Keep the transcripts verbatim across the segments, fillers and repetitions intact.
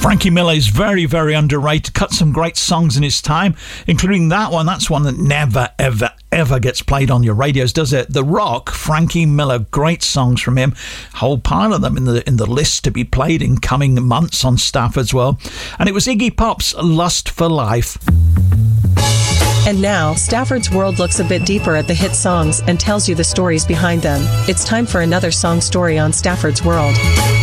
Frankie Miller is very, very underrated. Cut some great songs in his time, including that one. That's one that never, ever, ever gets played on your radios, does it? The Rock, Frankie Miller, great songs from him. Whole pile of them in the in the list to be played in coming months on Staff as well. And it was Iggy Pop's Lust for Life. And now, Stafford's World looks a bit deeper at the hit songs and tells you the stories behind them. It's time for another song story on Stafford's World.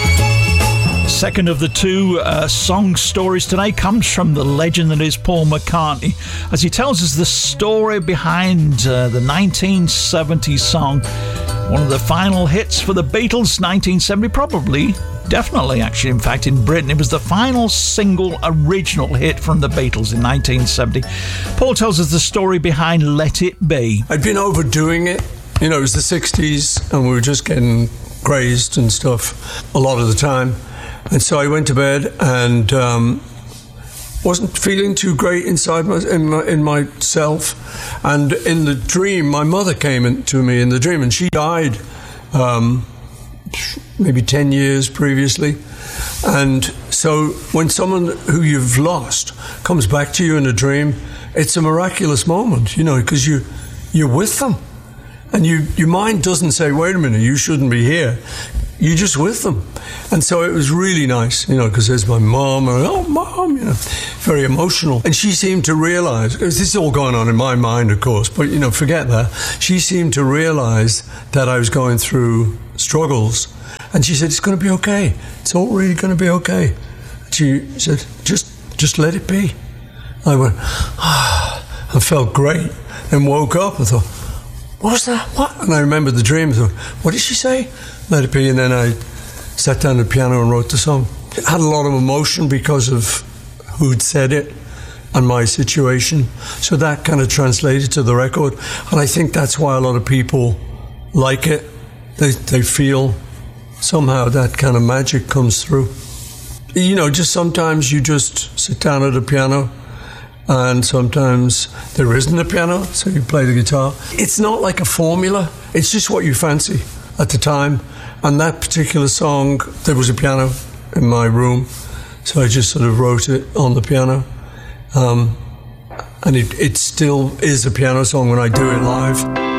Second of the two uh, song stories today comes from the legend that is Paul McCartney, as he tells us the story behind uh, the nineteen seventy song, one of the final hits for the Beatles, nineteen seventy, probably, definitely actually, in fact, in Britain. It was the final single original hit from the Beatles in nineteen seventy. Paul tells us the story behind Let It Be. I'd been overdoing it. You know, it was the sixties and we were just getting crazed and stuff a lot of the time. And so I went to bed and um, wasn't feeling too great inside my, in, my, in myself. And in the dream, my mother came in, to me in the dream, and she died um, maybe ten years previously. And so when someone who you've lost comes back to you in a dream, it's a miraculous moment, you know, because you, you're with them. And you, your mind doesn't say, wait a minute, you shouldn't be here. You're just with them. And so it was really nice, you know, because there's my mom, and oh, mom, you know, very emotional. And she seemed to realize, because this is all going on in my mind, of course, but, you know, forget that. She seemed to realize that I was going through struggles. And she said, it's going to be okay. It's all really going to be okay. She said, just, just let it be. I went, ah, I felt great, and woke up and thought, what was that? What? And I remembered the dream. I thought, what did she say? Let it be. And then I sat down at the piano and wrote the song. It had a lot of emotion because of who'd said it and my situation. So that kind of translated to the record. And I think that's why a lot of people like it. They, they feel somehow that kind of magic comes through. You know, just sometimes you just sit down at a piano, and sometimes there isn't a piano, so you play the guitar. It's not like a formula. It's just what you fancy at the time. And that particular song, there was a piano in my room, so I just sort of wrote it on the piano. Um, and it, it still is a piano song when I do it live.